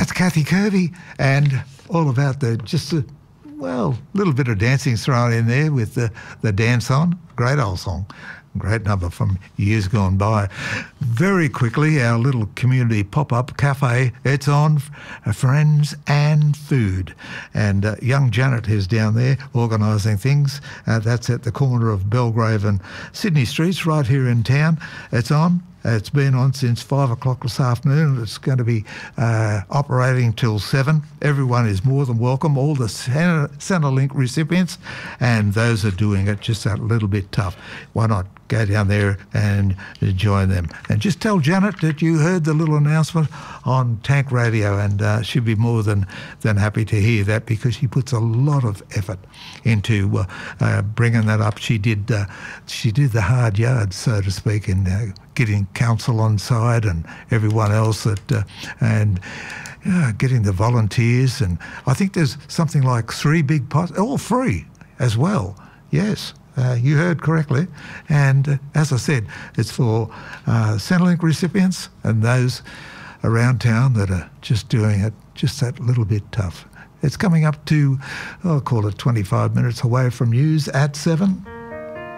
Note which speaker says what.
Speaker 1: that's Kathy Kirby, and all about little bit of dancing thrown in there with the Dance On. Great old song. Great number from years gone by. Very quickly, our little community pop-up cafe, it's on, friends and food. And young Janet is down there organising things. That's at the corner of Belgrave and Sydney Streets, right here in town. It's on. It's been on since 5 o'clock this afternoon. It's going to be operating till 7. Everyone is more than welcome, all the Centrelink recipients, and those are doing it just that little bit tough. Why not go down there and join them? And just tell Janet that you heard the little announcement on Tank Radio, and she'd be more than happy to hear that, because she puts a lot of effort into bringing that up. She did the hard yards, so to speak, in getting council on side and everyone else getting the volunteers. And I think there's something like 3 big pots, all free as well. Yes. You heard correctly. And as I said, it's for Centrelink recipients and those around town that are just doing it just that little bit tough. It's coming up to, I'll call it 25 minutes away from news at 7.